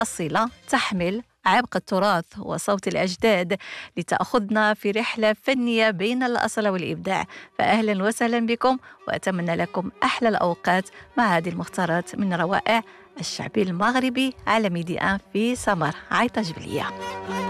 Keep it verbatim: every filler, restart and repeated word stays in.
الأصيلة تحمل عبق التراث وصوت الأجداد لتأخذنا في رحلة فنية بين الأصالة والإبداع. فأهلا وسهلا بكم، وأتمنى لكم أحلى الأوقات مع هذه المختارات من روائع الشعب المغربي على ميدي آن في سمر عيطة جبلية.